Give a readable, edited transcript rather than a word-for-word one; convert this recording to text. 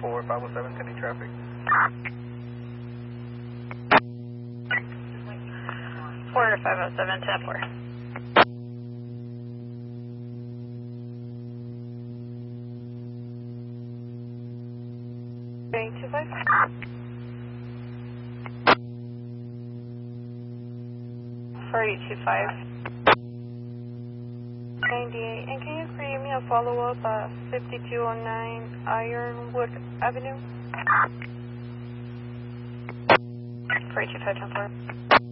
4, 507, pending traffic. 4 to 507, 10-4. Bearing 25. 4825. 98. And can you create me a follow-up 5209 Ironwood Avenue? 4825, 10-4.